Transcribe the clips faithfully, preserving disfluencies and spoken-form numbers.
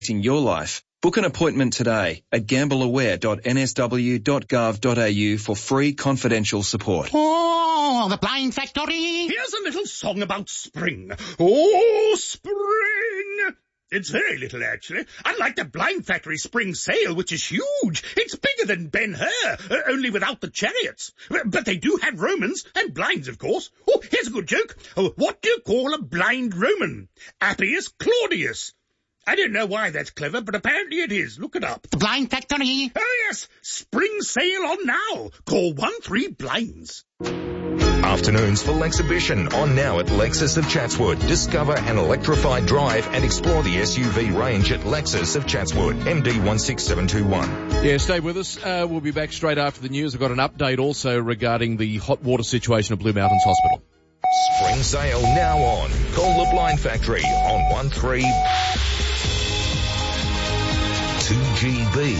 your life. Book an appointment today at gamble aware dot n s w dot gov dot a u for free confidential support. Oh, the Blind Factory! Here's a little song about spring. Oh, spring! It's very little, actually. Unlike the Blind Factory spring sale, which is huge. It's bigger than Ben-Hur, uh, only without the chariots. But they do have Romans, and blinds, of course. Oh, here's a good joke. Oh, what do you call a blind Roman? Appius Claudius. I don't know why that's clever, but apparently it is. Look it up. The Blind Factory. Oh, yes. Spring sale on now. Call one three blinds. Afternoons full exhibition on now at Lexus of Chatswood. Discover an electrified drive and explore the S U V range at Lexus of Chatswood. M D one six seven two one. Yeah, stay with us. Uh, we'll be back straight after the news. I've got an update also regarding the hot water situation at Blue Mountains Hospital. Spring sale now on. Call the Blind Factory on one three two G B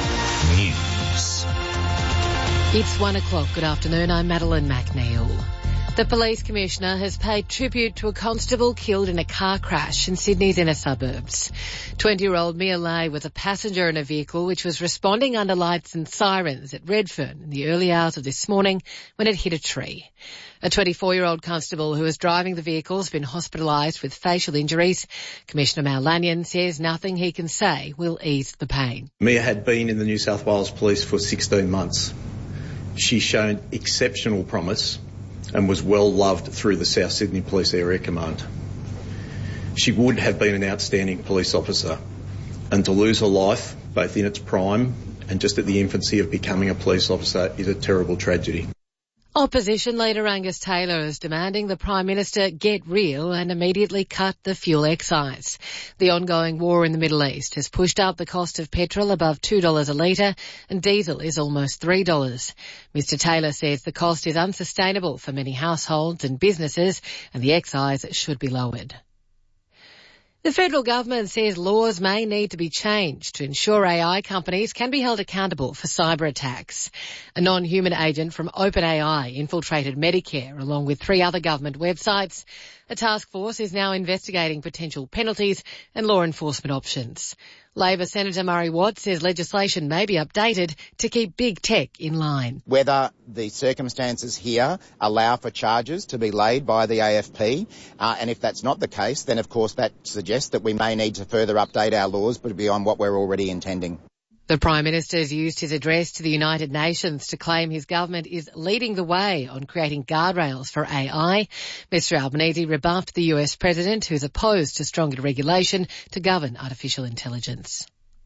News. It's one o'clock. Good afternoon. I'm Madeline McNeil. The Police Commissioner has paid tribute to a constable killed in a car crash in Sydney's inner suburbs. twenty-year-old Mia Lay was a passenger in a vehicle which was responding under lights and sirens at Redfern in the early hours of this morning when it hit a tree. A twenty-four-year-old constable who was driving the vehicle has been hospitalised with facial injuries. Commissioner Mal Lanyon says nothing he can say will ease the pain. Mia had been in the New South Wales Police for sixteen months. She's shown exceptional promise and was well loved through the South Sydney Police Area Command. She would have been an outstanding police officer, and to lose her life, both in its prime and just at the infancy of becoming a police officer, is a terrible tragedy. Opposition leader Angus Taylor is demanding the Prime Minister get real and immediately cut the fuel excise. The ongoing war in the Middle East has pushed up the cost of petrol above two dollars a litre and diesel is almost three dollars. Mister Taylor says the cost is unsustainable for many households and businesses and the excise should be lowered. The federal government says laws may need to be changed to ensure A I companies can be held accountable for cyber attacks. A non-human agent from OpenAI infiltrated Medicare along with three other government websites. A task force is now investigating potential penalties and law enforcement options. Labor Senator Murray Watt says legislation may be updated to keep big tech in line. Whether the circumstances here allow for charges to be laid by the A F P, uh, and if that's not the case, then of course that suggests that we may need to further update our laws, but beyond what we're already intending. The Prime Minister has used his address to the United Nations to claim his government is leading the way on creating guardrails for A I. Mister Albanese rebuffed the U S President, who's opposed to stronger regulation to govern artificial intelligence.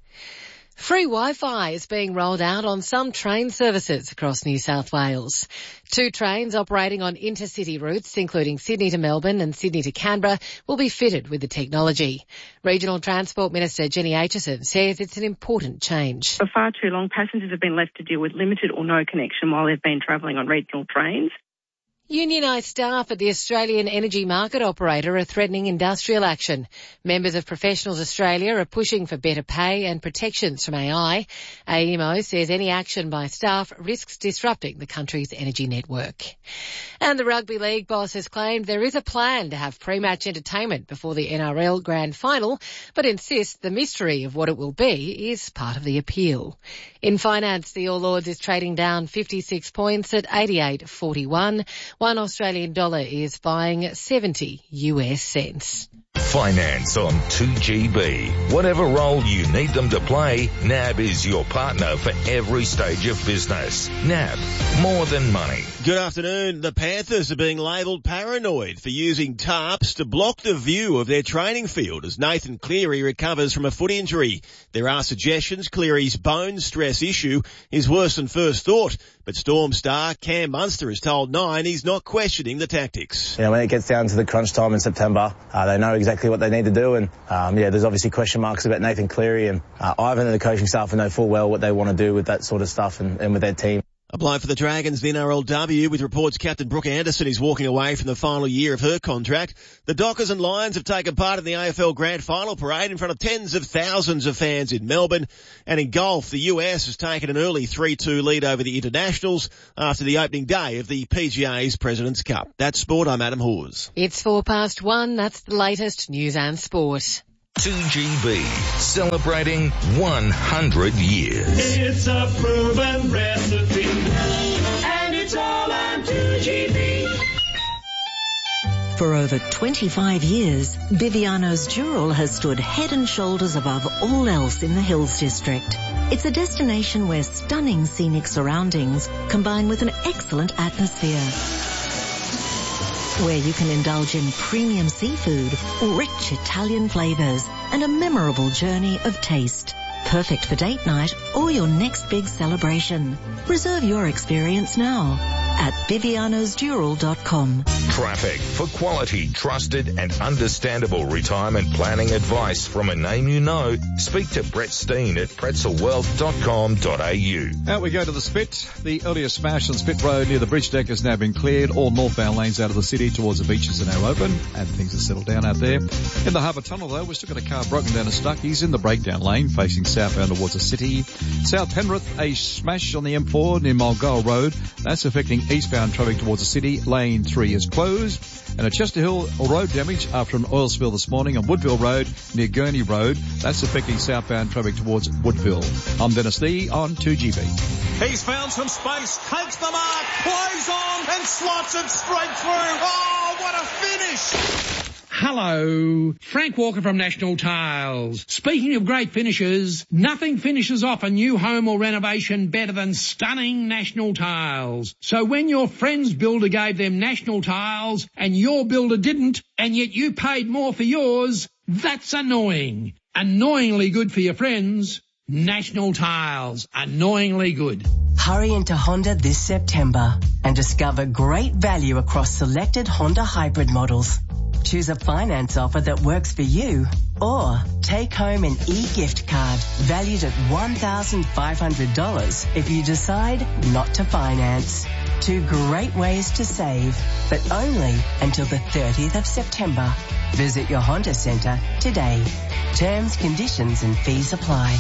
Free Wi-Fi is being rolled out on some train services across New South Wales. Two trains operating on intercity routes, including Sydney to Melbourne and Sydney to Canberra, will be fitted with the technology. Regional Transport Minister Jenny Aitchison says it's an important change. For far too long, passengers have been left to deal with limited or no connection while they've been travelling on regional trains. Unionised staff at the Australian energy market operator are threatening industrial action. Members of Professionals Australia are pushing for better pay and protections from A I. A E M O says any action by staff risks disrupting the country's energy network. And the Rugby League boss has claimed there is a plan to have pre-match entertainment before the N R L Grand Final, but insists the mystery of what it will be is part of the appeal. In finance, the All Ords is trading down fifty-six points at eighty-eight forty-one. One Australian dollar is buying seventy U S cents. Finance on two G B. Whatever role you need them to play, N A B is your partner for every stage of business. N A B, more than money. Good afternoon. The Panthers are being labelled paranoid for using tarps to block the view of their training field as Nathan Cleary recovers from a foot injury. There are suggestions Cleary's bone stress issue is worse than first thought, but Storm star Cam Munster has told Nine he's not questioning the tactics. You know, when it gets down to the crunch time in September, uh, they know exactly what they need to do, and um, yeah, there's obviously question marks about Nathan Cleary, and uh, Ivan and the coaching staff know full well what they want to do with that sort of stuff and, and with their team. A blow for the Dragons in N R L W, with reports captain Brooke Anderson is walking away from the final year of her contract. The Dockers and Lions have taken part in the A F L Grand Final parade in front of tens of thousands of fans in Melbourne. And in golf, the U S has taken an early three two lead over the Internationals after the opening day of the P G A's President's Cup. That's sport. I'm Adam Hawes. It's four past one. That's the latest news and sport. two G B, celebrating one hundred years. It's a proven recipe, and it's all on two G B. For over twenty-five years, Biviano's Dural has stood head and shoulders above all else in the Hills District. It's a destination where stunning scenic surroundings combine with an excellent atmosphere, where you can indulge in premium seafood, rich Italian flavours, and a memorable journey of taste. Perfect for date night or your next big celebration. Reserve your experience now at bivianos dural dot com. Traffic. For quality, trusted and understandable retirement planning advice from a name you know, speak to Brett Steen at pretzel wealth dot com dot a u. Out we go to the Spit. The earlier smash on Spit Road near the bridge deck has now been cleared. All northbound lanes out of the city towards the beaches are now open, and things have settled down out there. In the Harbour Tunnel, though, we've still got a car broken down and stuck. He's in the breakdown lane facing southbound towards the city. South Penrith, a smash on the M four near Mulgoa Road. That's affecting eastbound traffic towards the city. Lane three is closed. And a Chester Hill road damage after an oil spill this morning on Woodville Road near Gurney Road. That's affecting southbound traffic towards Woodville. I'm Dennis Lee on two G B. He's found some space, takes the mark, plays on and slots it straight through. Oh, what a finish! Hello, Frank Walker from National Tiles. Speaking of great finishes, nothing finishes off a new home or renovation better than stunning National Tiles. So when your friend's builder gave them National Tiles and your builder didn't, and yet you paid more for yours, that's annoying. Annoyingly good for your friends. National Tiles. Annoyingly good. Hurry into Honda this September and discover great value across selected Honda hybrid models. Choose a finance offer that works for you, or take home an e-gift card valued at one thousand five hundred dollars if you decide not to finance. Two great ways to save, but only until the thirtieth of September. Visit your Honda Centre today. Terms, conditions and fees apply.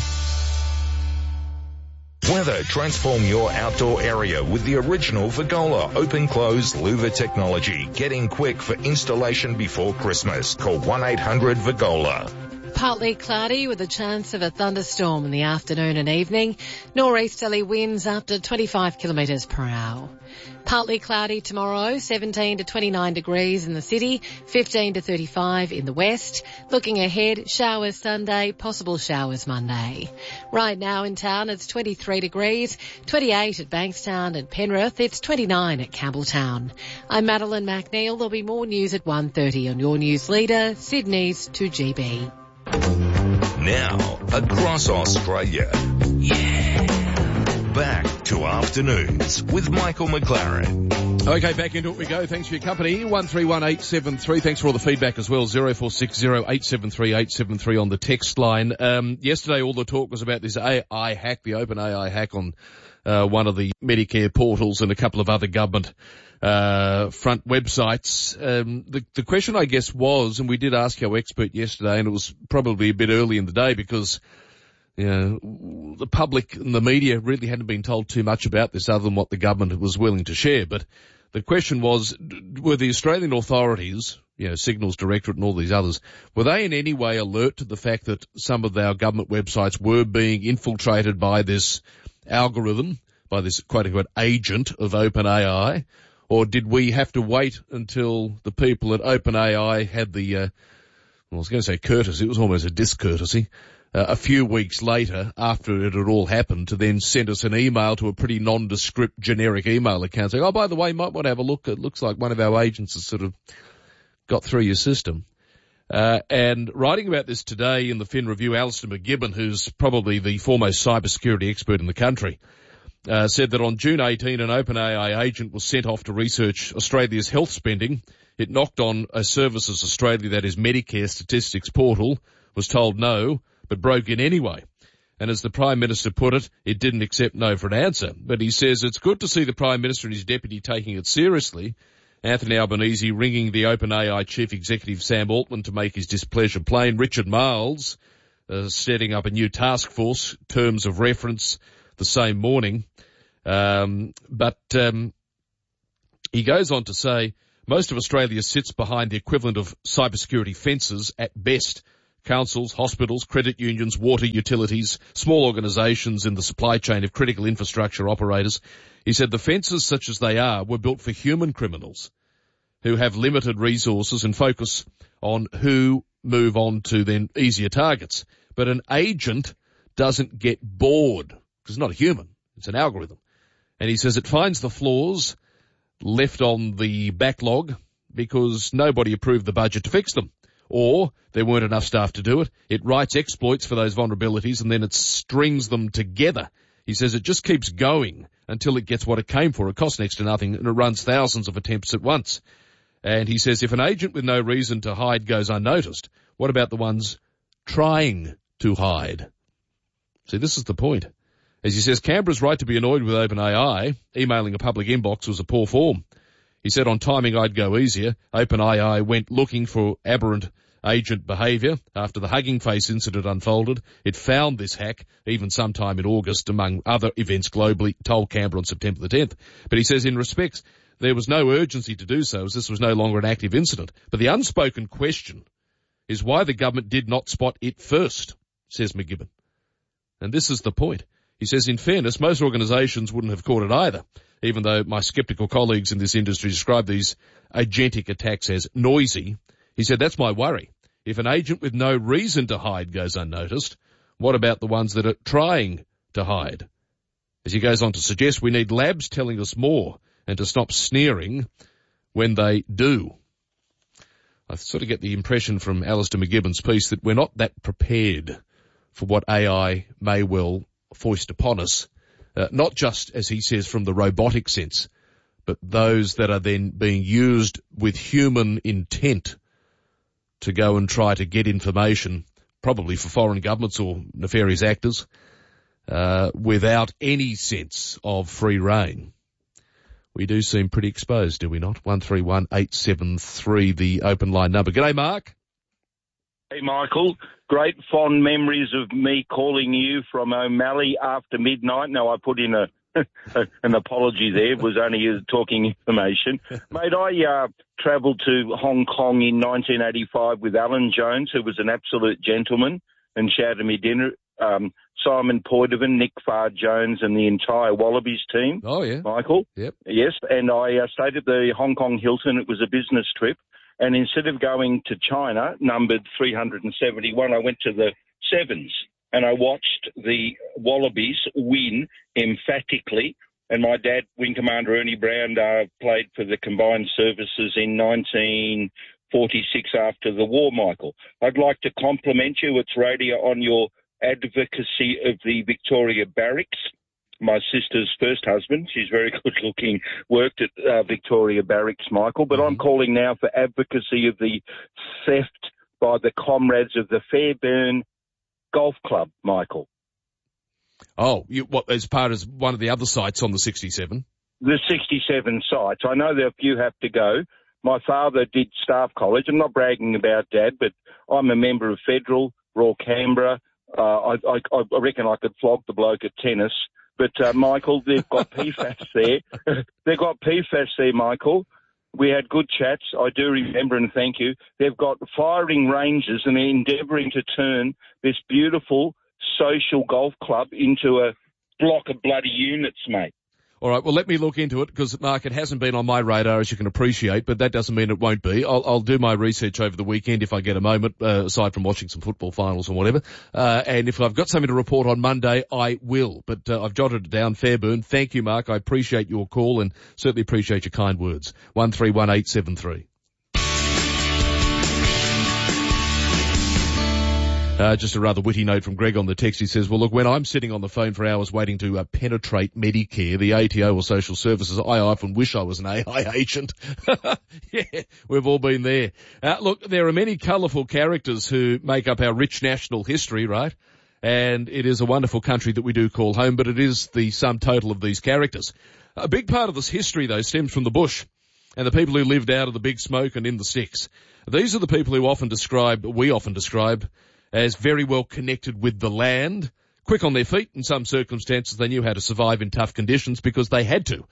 Weather. Transform your outdoor area with the original Vigola open-close louver technology. Get in quick for installation before Christmas. Call one eight hundred Vigola. Partly cloudy with a chance of a thunderstorm in the afternoon and evening. Nor'easterly winds up to twenty-five kilometres per hour. Partly cloudy tomorrow, seventeen to twenty-nine degrees in the city, fifteen to thirty-five in the west. Looking ahead, showers Sunday, possible showers Monday. Right now in town, it's twenty-three degrees, twenty-eight at Bankstown and Penrith. It's twenty-nine at Campbelltown. I'm Madeline McNeil. There'll be more news at one thirty on your news leader, Sydney's two G B. Now, across Australia. Yeah. Back to Afternoons with Michael McLaren. Okay, back into it we go. Thanks for your company. one three one eight seven three. Thanks for all the feedback as well. zero four six zero eight seven three eight seven three on the text line. Um, yesterday all the talk was about this A I hack, the open A I hack on uh, one of the Medicare portals and a couple of other government uh front websites. Um, the, the question, I guess, was, and we did ask our expert yesterday, and it was probably a bit early in the day because you know, the public and the media really hadn't been told too much about this other than what the government was willing to share. But the question was, were the Australian authorities, you know, Signals Directorate and all these others, were they in any way alert to the fact that some of our government websites were being infiltrated by this algorithm, by this quote-unquote agent of OpenAI? Or did we have to wait until the people at OpenAI had the, uh, well, I was going to say courtesy, it was almost a discourtesy, uh, a few weeks later after it had all happened to then send us an email to a pretty nondescript generic email account saying, oh, by the way, you might want to have a look. It looks like one of our agents has sort of got through your system. Uh, and writing about this today in the Fin Review, Alistair McGibbon, who's probably the foremost cybersecurity expert in the country, Uh, said that on June eighteenth, an OpenAI agent was sent off to research Australia's health spending. It knocked on a Services Australia, that is Medicare statistics portal, was told no, but broke in anyway. And as the Prime Minister put it, it didn't accept no for an answer. But he says it's good to see the Prime Minister and his deputy taking it seriously. Anthony Albanese ringing the OpenAI Chief Executive Sam Altman to make his displeasure plain. Richard Marles uh, setting up a new task force, terms of reference, the same morning. Um, but um, he goes on to say, most of Australia sits behind the equivalent of cybersecurity fences at best. councils, hospitals, credit unions, water utilities, small organisations in the supply chain of critical infrastructure operators. He said the fences, such as they are, were built for human criminals who have limited resources and focus on who move on to then easier targets. But an agent doesn't get bored because it's not a human. It's an algorithm. And he says it finds the flaws left on the backlog because nobody approved the budget to fix them. Or there weren't enough staff to do it. It writes exploits for those vulnerabilities and then it strings them together. He says it just keeps going until it gets what it came for. It costs next to nothing and it runs thousands of attempts at once. And he says if an agent with no reason to hide goes unnoticed, what about the ones trying to hide? See, this is the point. As he says, Canberra's right to be annoyed with OpenAI. Emailing a public inbox was a poor form. He said on timing I'd go easier. OpenAI went looking for aberrant agent behaviour after the Hugging Face incident unfolded. It found this hack even sometime in August, among other events globally, told Canberra on September the tenth. But he says in respects, there was no urgency to do so as this was no longer an active incident. But the unspoken question is why the government did not spot it first, says McGibbon. And this is the point. He says, in fairness, most organisations wouldn't have caught it either, even though my sceptical colleagues in this industry describe these agentic attacks as noisy. He said, that's my worry. If an agent with no reason to hide goes unnoticed, what about the ones that are trying to hide? As he goes on to suggest, we need labs telling us more and to stop sneering when they do. I sort of get the impression from Alistair McGibbon's piece that we're not that prepared for what A I may well foist upon us, uh, not just, as he says, from the robotic sense, but those that are then being used with human intent to go and try to get information, probably for foreign governments or nefarious actors, uh, without any sense of free rein. We do seem pretty exposed, do we not? one three one eight seven three, the open line number. G'day, Mark. Hey, Michael. Great fond memories of me calling you from O'Malley after midnight. Now, I put in a an apology there. It was only talking information. Mate, I uh, travelled to Hong Kong in nineteen eighty-five with Alan Jones, who was an absolute gentleman, and shouted me dinner. Um, Simon Poidevin, Nick Farr-Jones, and the entire Wallabies team. Oh, yeah. Michael? Yep. Yes, and I uh, stayed at the Hong Kong Hilton. It was a business trip. And instead of going to China, numbered three hundred seventy-one, I went to the Sevens. And I watched the Wallabies win emphatically. And my dad, Wing Commander Ernie Brown, uh, played for the Combined Services in nineteen forty-six after the war, Michael. I'd like to compliment you, it's radio, on your advocacy of the Victoria Barracks. My sister's first husband, she's very good looking, worked at uh, Victoria Barracks, Michael. But I'm calling now for advocacy of the theft by the comrades of the Fairburn Golf Club, Michael. Oh, you, what, as part of one of the other sites on the sixty-seven? The sixty-seven sites. I know that a few have to go. My father did staff college. I'm not bragging about Dad, but I'm a member of Federal, Royal Canberra. Uh, I, I, I reckon I could flog the bloke at tennis. But, uh, Michael, they've got P FAS there. They've got P FAS there, Michael. We had good chats. I do remember, and thank you. They've got firing ranges, and they're endeavouring to turn this beautiful social golf club into a block of bloody units, mate. All right, well, let me look into it because, Mark, it hasn't been on my radar, as you can appreciate, but that doesn't mean it won't be. I'll, I'll do my research over the weekend if I get a moment, uh, aside from watching some football finals and whatever. Uh, and if I've got something to report on Monday, I will. But uh, I've jotted it down, Fairburn. Thank you, Mark. I appreciate your call and certainly appreciate your kind words. one three one eight seven three. Uh, just a rather witty note from Greg on the text. He says, well, look, when I'm sitting on the phone for hours waiting to uh, penetrate Medicare, the A T O or social services, I often wish I was an A I agent. Yeah, we've all been there. Uh, look, there are many colourful characters who make up our rich national history, right? And it is a wonderful country that we do call home, but it is the sum total of these characters. A big part of this history, though, stems from the bush and the people who lived out of the big smoke and in the sticks. These are the people who often describe, we often describe, as very well connected with the land, quick on their feet. In some circumstances, they knew how to survive in tough conditions because they had to.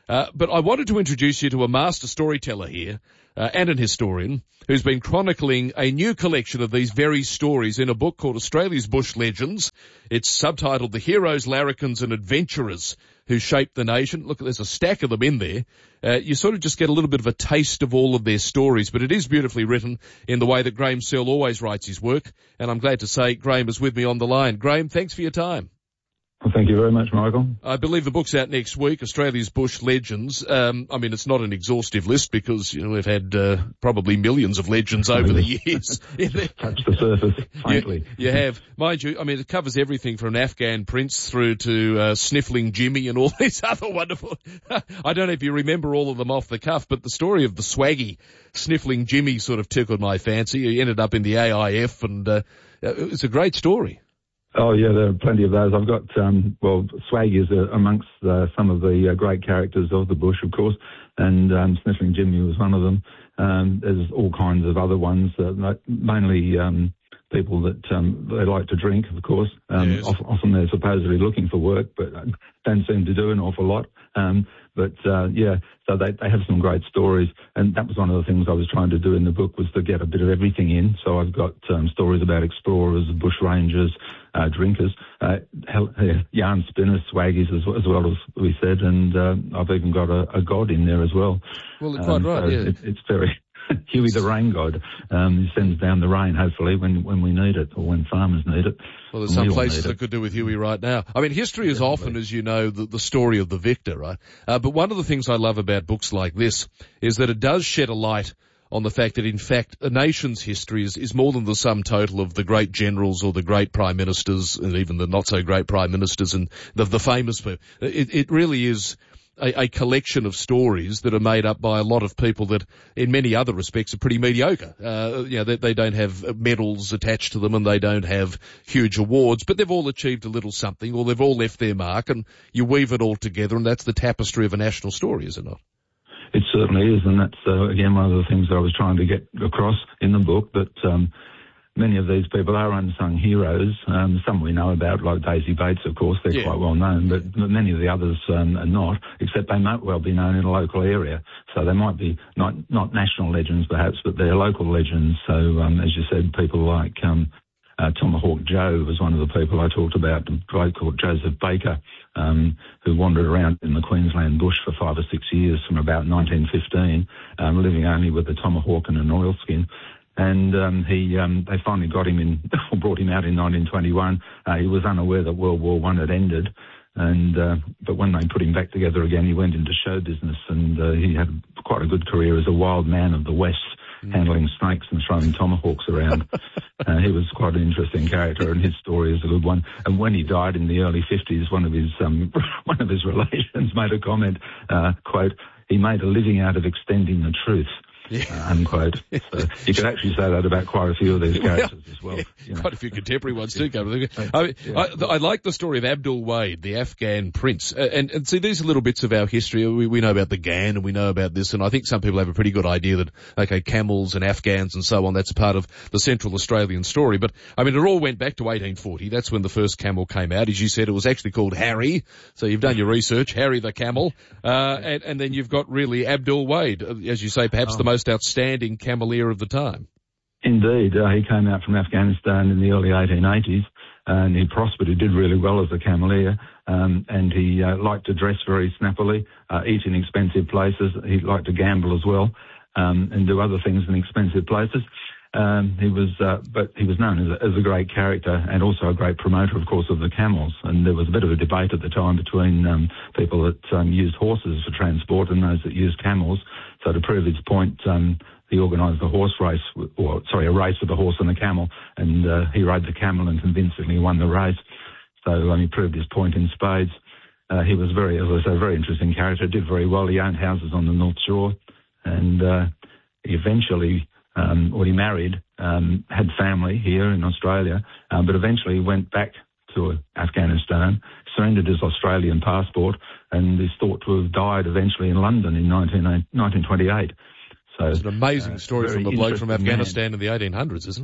Uh, but I wanted to introduce you to a master storyteller here, uh, and an historian, who's been chronicling a new collection of these very stories in a book called Australia's Bush Legends. It's subtitled The Heroes, Larrikins and Adventurers Who Shaped the Nation. Look, there's a stack of them in there. Uh, you sort of just get a little bit of a taste of all of their stories, but it is beautifully written in the way that Graham Searle always writes his work. And I'm glad to say Graham is with me on the line. Graham, thanks for your time. Well, thank you very much, Michael. I believe the book's out next week, Australia's Bush Legends. Um, I mean, it's not an exhaustive list because, you know, we've had uh, probably millions of legends over the years. Touch the surface, faintly. You, you have. Mind you, I mean, it covers everything from an Afghan prince through to uh, Sniffling Jimmy and all these other wonderful... I don't know if you remember all of them off the cuff, but the story of the swaggy Sniffling Jimmy sort of tickled my fancy. He ended up in the A I F and uh, it's a great story. Oh, yeah, there are plenty of those. I've got, um, well, Swaggy is uh, amongst uh, some of the uh, great characters of the bush, of course, and um, Sniffling Jimmy was one of them. Um, there's all kinds of other ones, uh, mainly um, people that um, they like to drink, of course. Um, yes. often, often they're supposedly looking for work, but don't seem to do an awful lot. Um, but, uh, yeah, so they, they have some great stories. And that was one of the things I was trying to do in the book, was to get a bit of everything in. So I've got um, stories about explorers, bush rangers, uh, drinkers, uh, hell, uh, yarn spinners, swaggies as, as well as we said. And uh, I've even got a, a god in there as well. Well, quite um, right, so yeah. It, it's very... Huey the rain god. Um, he sends down the rain, hopefully, when, when we need it, or when farmers need it. Well, there's some places that could do with Huey right now. I mean, history is Definitely. often, as you know, the, the story of the victor, right? Uh, but one of the things I love about books like this is that it does shed a light on the fact that, in fact, a nation's history is, is more than the sum total of the great generals or the great prime ministers and even the not-so-great prime ministers and the, the famous people. It, it really is... A, a collection of stories that are made up by a lot of people that, in many other respects, are pretty mediocre. Uh, you know, they, they don't have medals attached to them and they don't have huge awards, but they've all achieved a little something, or they've all left their mark, and you weave it all together, and that's the tapestry of a national story, is it not? It certainly is, and that's, uh, again, one of the things that I was trying to get across in the book, that um, many of these people are unsung heroes. Um, some we know about, like Daisy Bates, of course, they're yeah. quite well known, but many of the others um, are not, except they might well be known in a local area. So they might be not, not national legends, perhaps, but they're local legends. So, um, as you said, people like um, uh, Tomahawk Joe was one of the people I talked about, a bloke called Joseph Baker, um, who wandered around in the Queensland bush for five or six years from about nineteen fifteen, um, living only with a tomahawk and an oilskin. And um, he, um, they finally got him in, or brought him out in nineteen twenty-one. Uh, he was unaware that World War One had ended, and uh, but when they put him back together again, he went into show business, and uh, he had quite a good career as a wild man of the West, mm. handling snakes and throwing tomahawks around. uh, he was quite an interesting character, and his story is a good one. And when he died in the early fifties, one of his um, one of his relations made a comment, uh, quote, "He made a living out of extending the truth." Yeah. Uh, unquote. So you could actually say that about quite a few of these characters well, as well. Yeah, you know. Quite a few contemporary ones too. I mean, yeah. I, I like the story of Abdul Wade, the Afghan prince. Uh, and, and see, these are little bits of our history. We, we know about the Gan and we know about this, and I think some people have a pretty good idea that, okay, camels and Afghans and so on, that's part of the Central Australian story. But, I mean, it all went back to eighteen forty. That's when the first camel came out. As you said, it was actually called Harry. So you've done your research, Harry the camel. Uh, and, and then you've got really Abdul Wade, as you say, perhaps oh. the most outstanding cameleer of the time. Indeed. Uh, he came out from Afghanistan in the early eighteen eighties, and he prospered. He did really well as a cameleer, um, and he uh, liked to dress very snappily, uh, eat in expensive places. He liked to gamble as well, um, and do other things in expensive places. Um, he was, uh, but he was known as a, as a great character and also a great promoter, of course, of the camels. And there was a bit of a debate at the time between um, people that um, used horses for transport and those that used camels. So to prove his point, um, he organised a horse race, or sorry, a race with a horse and a camel, and uh, he rode the camel and convincingly won the race. So um, he proved his point in spades. Uh, he was very, as I say, a very interesting character. Did very well. He owned houses on the North Shore, and uh, he eventually. Um, or he married, um, had family here in Australia, um, but eventually went back to Afghanistan, surrendered his Australian passport, and is thought to have died eventually in London in nineteen twenty-eight. So it's an amazing uh, story from a bloke from Afghanistan man. in the eighteen hundreds, isn't it?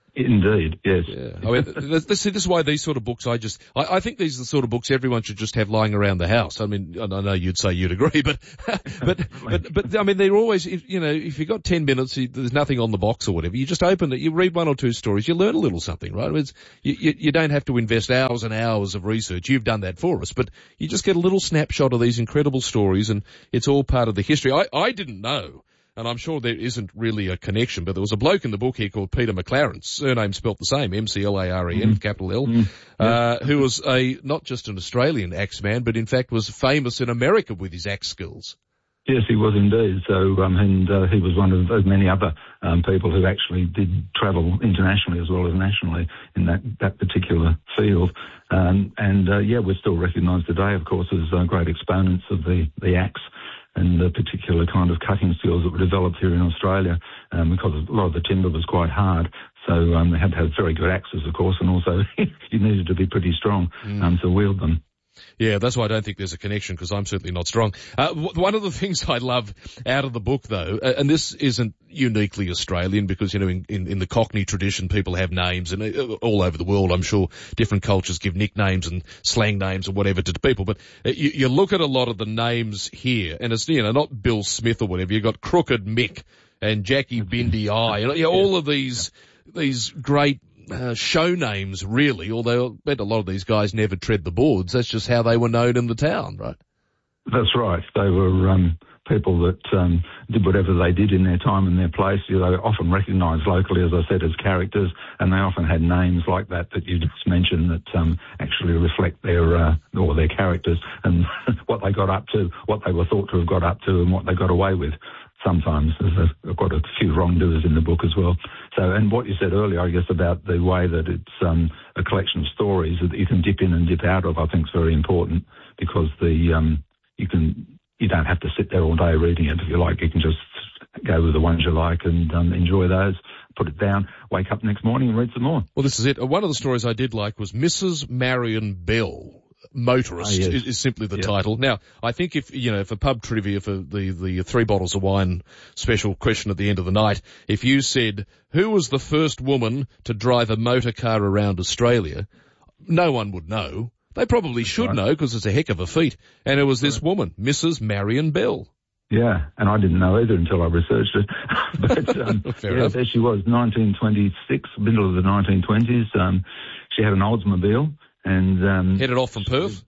Indeed, yes. Yeah. I mean, this, this is why these sort of books, I just, I, I think these are the sort of books everyone should just have lying around the house. I mean, I know you'd say you'd agree, but, but, but, but, I mean, they're always, you know, if you've got ten minutes, you, there's nothing on the box or whatever, you just open it, you read one or two stories, you learn a little something, right? I mean, it's, you, you, you don't have to invest hours and hours of research. You've done that for us, but you just get a little snapshot of these incredible stories, and it's all part of the history. I, I didn't know. And I'm sure there isn't really a connection, but there was a bloke in the book here called Peter McLaren, surname spelt the same, M C L A R E N, mm. capital L, mm. uh, who was a, not just an Australian axe man, but in fact was famous in America with his axe skills. Yes, he was indeed. So, um, and uh, he was one of many other um, people who actually did travel internationally as well as nationally in that, that particular field. Um, and, uh, yeah, we're still recognised today, of course, as uh, great exponents of the, the axe and the particular kind of cutting skills that were developed here in Australia, um, because a lot of the timber was quite hard. So um, they had to have very good axes, of course, and also you needed to be pretty strong mm. um, to wield them. Yeah, that's why I don't think there's a connection, because I'm certainly not strong. Uh, w- one of the things I love out of the book, though, uh, and this isn't uniquely Australian, because, you know, in, in, in the Cockney tradition, people have names, and uh, all over the world, I'm sure different cultures give nicknames and slang names or whatever to people. But uh, you, you look at a lot of the names here, and it's, you know, not Bill Smith or whatever. You've got Crooked Mick and Jackie Bindi Eye, you know, you know, all of these these great Uh, show names, really, although I bet a lot of these guys never tread the boards. That's just how they were known in the town, right? That's right. They were um, people that um, did whatever they did in their time and their place. You know, they were often recognised locally, as I said, as characters, and they often had names like that that you just mentioned that um, actually reflect their uh, or their characters and what they got up to, what they were thought to have got up to, and what they got away with. Sometimes I've got a few wrongdoers in the book as well. So, and what you said earlier, I guess, about the way that it's um, a collection of stories that you can dip in and dip out of, I think is very important, because the um, you can you don't have to sit there all day reading it. If you like, you can just go with the ones you like and um, enjoy those, put it down, wake up next morning and read some more. Well, this is it. One of the stories I did like was Missus Marion Bell. Motorist oh, yes. is, is simply the yeah. title. Now, I think if, you know, for pub trivia, for the, the three bottles of wine special question at the end of the night, if you said, who was the first woman to drive a motor car around Australia, no one would know. They probably should right. know, because it's a heck of a feat. And it was this right. woman, Missus Marion Bell. Yeah, and I didn't know either until I researched it. But, um, Fair yeah, enough. there she was, nineteen twenty-six, middle of the nineteen twenties. Um, she had an Oldsmobile. And um, headed off from Perth?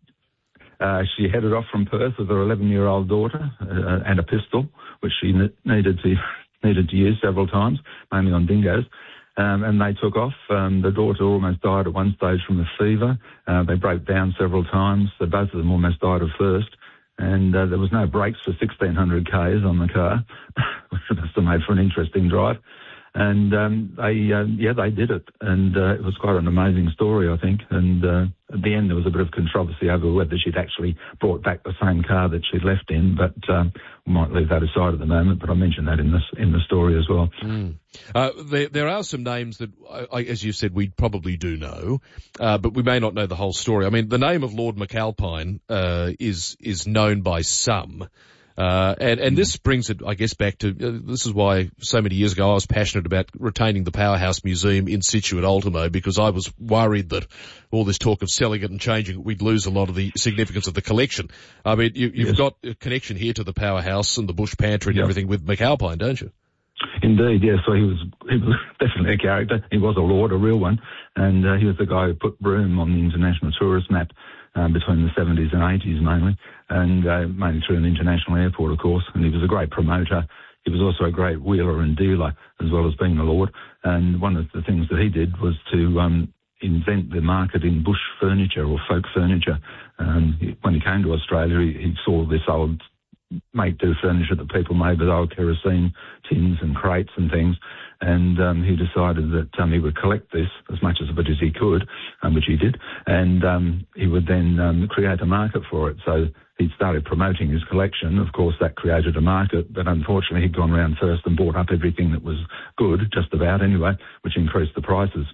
Uh, she headed off from Perth with her eleven-year-old daughter uh, and a pistol, which she ne- needed to needed to use several times, mainly on dingoes. Um, and they took off. Um, the daughter almost died at one stage from a fever. Uh, they broke down several times. So both of them almost died of thirst. And uh, there was no brakes for sixteen hundred kays on the car, which must have made for an interesting drive. And um, they, uh, yeah, they did it, and uh, it was quite an amazing story, I think. And uh, at the end, there was a bit of controversy over whether she'd actually brought back the same car that she'd left in. But um, we might leave that aside at the moment. But I mentioned that in this in the story as well. Mm. Uh, there, there are some names that, I, as you said, we probably do know, uh, but we may not know the whole story. I mean, the name of Lord McAlpine uh, is is known by some. Uh, and, and this brings it, I guess, back to, uh, this is why so many years ago I was passionate about retaining the Powerhouse Museum in situ at Ultimo, because I was worried that all this talk of selling it and changing it, we'd lose a lot of the significance of the collection. I mean, you, you've yes. got a connection here to the Powerhouse and the Bush Pantry and yep. everything with McAlpine, don't you? Indeed, yes. So he was, he was definitely a character. He was a lord, a real one, and uh, he was the guy who put Broome on the international tourist map. Um, between the seventies and eighties mainly, and uh, mainly through an international airport, of course. And he was a great promoter. He was also a great wheeler and dealer, as well as being a lord. And one of the things that he did was to um, invent the market in bush furniture or folk furniture. Um, he, when he came to Australia, he, he saw this old make-do furniture that people made with old kerosene tins and crates and things. And um, he decided that um, he would collect this as much of it as he could, um, which he did, and um, he would then um, create a market for it. So he started promoting his collection. Of course, that created a market, but unfortunately he'd gone around first and bought up everything that was good, just about anyway, which increased the prices.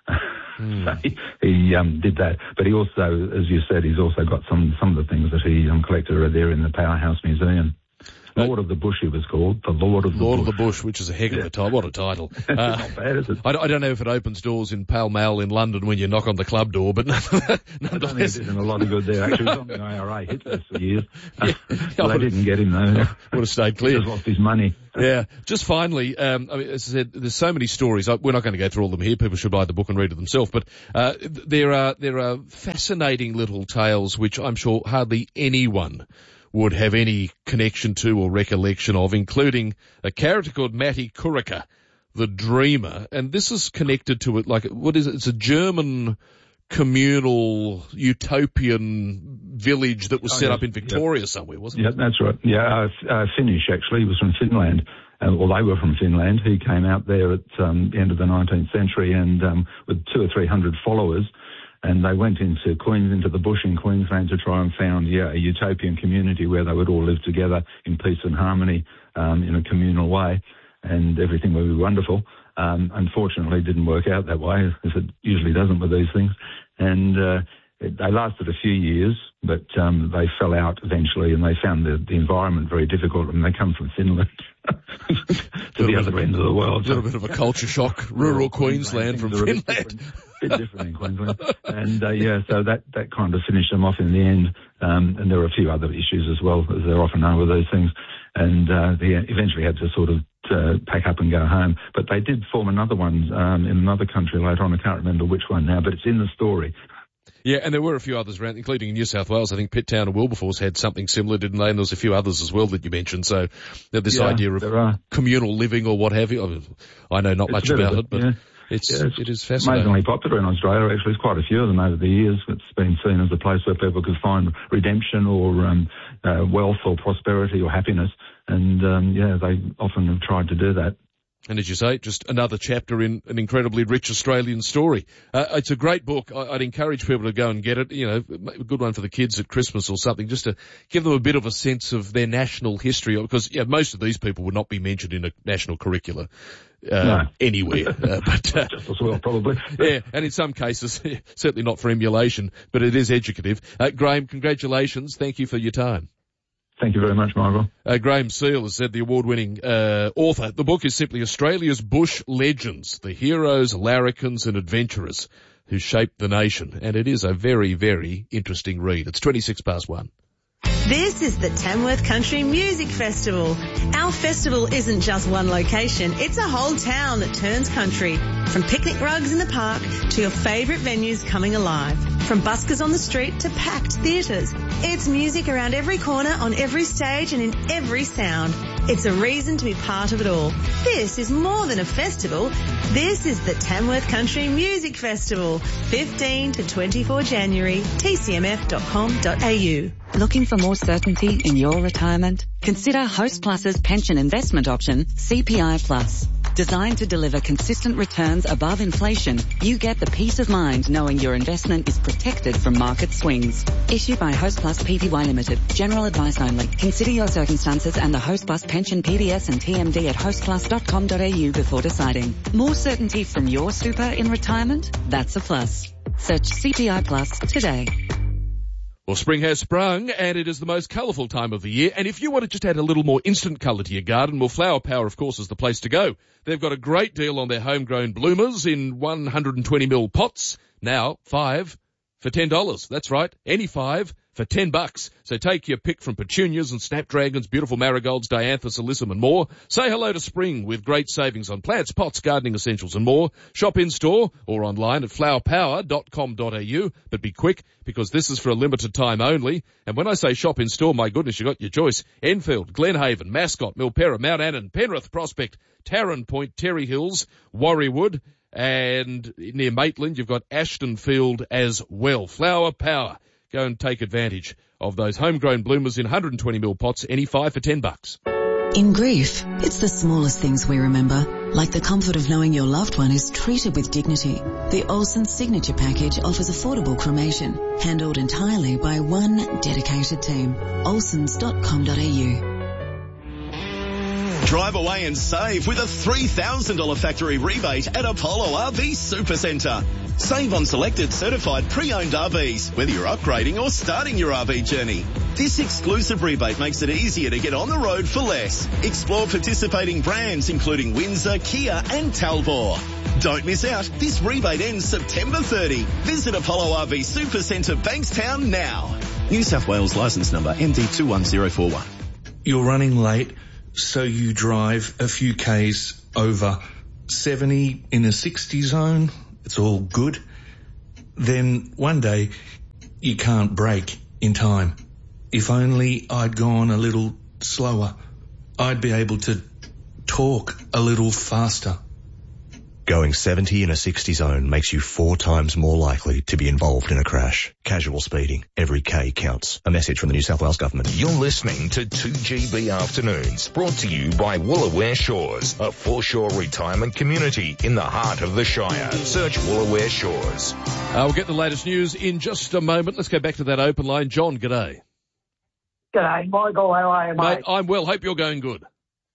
Mm. So he, he um, did that. But he also, as you said, he's also got some, some of the things that he um, collected are there in the Powerhouse Museum. Lord of the Bush, he was called. The Lord of the Lord Bush. of the Bush, which is a heck of Yeah. a title. What a title. Uh, Not bad, is it? I, I don't know if it opens doors in Pall Mall in London when you knock on the club door, but I don't think nonetheless. it did a lot of good there. Actually, he was on the I R A hit list for years. Yeah. Well, they didn't get him, though. Would have stayed He clear. just lost his money. Yeah. Just finally, um, I mean, as I said, there's so many stories. I, we're not going to go through all of them here. People should buy the book and read it themselves. But uh, th- there are there are fascinating little tales which I'm sure hardly anyone would have any connection to or recollection of, including a character called Matti Kurikka, the Dreamer. And this is connected to it, like, what is it? It's a German communal utopian village that was Oh, set yeah, up in Victoria yeah. somewhere, wasn't Yeah, it? that's right. Yeah, uh, uh, Finnish, actually. He was from Finland. Uh, well, they were from Finland. He came out there at um, the end of the nineteenth century and um, with two or three hundred followers. And they went into Queens, into the bush in Queensland to try and found, yeah, a utopian community where they would all live together in peace and harmony um, in a communal way, and everything would be wonderful. Um, unfortunately, it didn't work out that way, as it usually doesn't with these things. And uh, it, they lasted a few years, but um, they fell out eventually, and they found the, the environment very difficult. And they come from Finland to the other end of the world. A little bit of a culture shock. Rural Queensland from Queensland, Finland. bit different in Queensland. And, uh, yeah, so that, that kind of finished them off in the end. Um, and there were a few other issues as well, as there often are with those things. And, uh, they eventually had to sort of, uh, pack up and go home. But they did form another one, um, in another country later on. I can't remember which one now, but it's in the story. Yeah, and there were a few others around, including in New South Wales. I think Pitt Town and Wilberforce had something similar, didn't they? And there was a few others as well that you mentioned. So this Yeah, idea of communal living or what have you, I know not It's much a bit about of it, but yeah. it's, Yeah, it's it is fascinating. amazingly popular in Australia. Actually, there's quite a few of them over the years. It's been seen as a place where people could find redemption or um, uh, wealth or prosperity or happiness. And, um, yeah, they often have tried to do that. And as you say, just another chapter in an incredibly rich Australian story. Uh, it's a great book. I, I'd encourage people to go and get it. You know, a good one for the kids at Christmas or something, just to give them a bit of a sense of their national history. Because yeah, most of these people would not be mentioned in a national curricula uh, No. anywhere. Uh, but uh, Just as well, probably. yeah, and in some cases, certainly not for emulation, but it is educative. Uh, Graham, congratulations. Thank you for your time. Thank you very much, Michael. Uh, Graham Seal has said, the award-winning uh, author. The book is simply Australia's Bush Legends, the heroes, larrikins and adventurers who shaped the nation. And it is a very, very interesting read. It's twenty-six past one. This is the Tamworth Country Music Festival. Our festival isn't just one location, it's a whole town that turns country. From picnic rugs in the park to your favourite venues coming alive. From buskers on the street to packed theatres. It's music around every corner, on every stage and in every sound. It's a reason to be part of it all. This is more than a festival. This is the Tamworth Country Music Festival. fifteen to twenty-four January, t c m f dot com dot a u. Looking for more certainty in your retirement? Consider Host Plus's pension investment option, C P I Plus. Designed to deliver consistent returns above inflation, you get the peace of mind knowing your investment is protected from market swings. Issued by Host Plus Pty Limited. General advice only. Consider your circumstances and the Host Plus pension P D S and T M D at host plus dot com dot a u before deciding. More certainty from your super in retirement? That's a plus. Search C P I Plus today. Well, spring has sprung, and it is the most colourful time of the year. And if you want to just add a little more instant colour to your garden, well, Flower Power, of course, is the place to go. They've got a great deal on their homegrown bloomers in one hundred twenty mil pots. Now, five for ten dollars. That's right, any five for ten bucks. So take your pick from petunias and snapdragons, beautiful marigolds, dianthus, alyssum and more. Say hello to spring with great savings on plants, pots, gardening essentials and more. Shop in store or online at flower power dot com dot a u. But be quick, because this is for a limited time only. And when I say shop in store, my goodness, you got your choice. Enfield, Glenhaven, Mascot, Milperra, Mount Annan, Penrith, Prospect, Tarrant Point, Terry Hills, Warriewood, and near Maitland, you've got Ashton Field as well. Flower Power. Go and take advantage of those homegrown bloomers in one hundred twenty mil pots, any five for ten bucks. In grief, it's the smallest things we remember, like the comfort of knowing your loved one is treated with dignity. The Olsen Signature Package offers affordable cremation, handled entirely by one dedicated team. olsons dot com dot a u. Drive away and save with a three thousand dollars factory rebate at Apollo R V Supercentre. Save on selected certified pre-owned R Vs, whether you're upgrading or starting your R V journey. This exclusive rebate makes it easier to get on the road for less. Explore participating brands including Windsor, Kia and Talbot. Don't miss out. This rebate ends September thirtieth. Visit Apollo R V Supercentre Bankstown now. New South Wales licence number M D two one zero four one. You're running late, so you drive a few Ks over seventy in a sixty zone. It's all good. Then one day you can't brake in time. If only I'd gone a little slower, I'd be able to talk a little faster. Going seventy in a sixty zone makes you four times more likely to be involved in a crash. Casual speeding. Every K counts. A message from the New South Wales Government. You're listening to two G B Afternoons, brought to you by Woolaware Shores, a foreshore retirement community in the heart of the Shire. Search Woolaware Shores. Uh, we'll get the latest news in just a moment. Let's go back to that open line. John, g'day. G'day, Michael. How are you, mate? Mate, I'm well. Hope you're going good.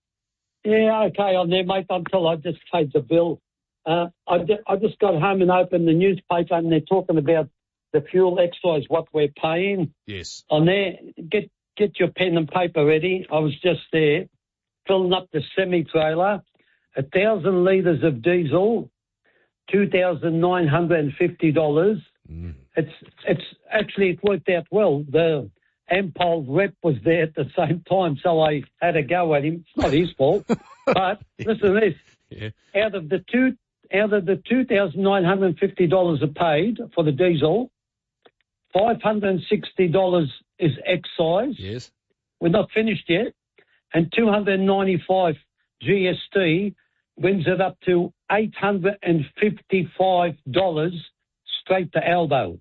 Yeah, okay on there, mate, until I just paid the bill. Uh, I, d- I just got home and opened the newspaper and they're talking about the fuel excise, what we're paying. Yes. On there, get get your pen and paper ready. I was just there filling up the semi-trailer, a thousand litres of diesel, two thousand nine hundred fifty dollars. Mm. It's it's actually, it worked out well. The Ampol rep was there at the same time, so I had a go at him. It's not his fault. But listen to this. Yeah. Out of the two... Out of the two thousand nine hundred fifty dollars are paid for the diesel, five hundred sixty dollars is excise. Yes. We're not finished yet. And two hundred ninety-five G S T brings it up to eight hundred fifty-five dollars straight to Aldo.